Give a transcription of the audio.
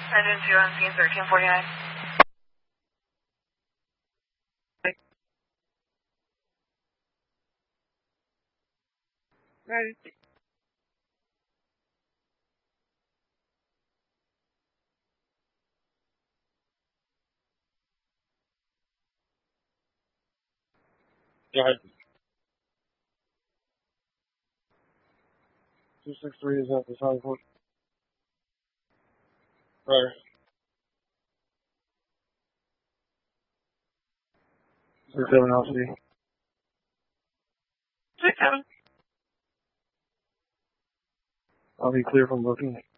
Engine 2 on scene 1349. Ready. Go ahead. 263 is at the sign port. Right. 67 LC. 67. I'll be clear from booking.